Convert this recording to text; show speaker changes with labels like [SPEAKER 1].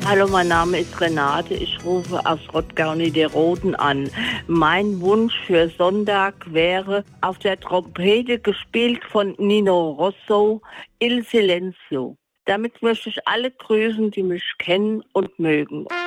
[SPEAKER 1] Hallo, mein Name ist Renate. Ich rufe aus Rottgau-Niederroden an. Mein Wunsch für Sonntag wäre auf der Trompete gespielt von Nino Rosso, Il Silenzio. Damit möchte ich alle grüßen, die mich kennen und mögen.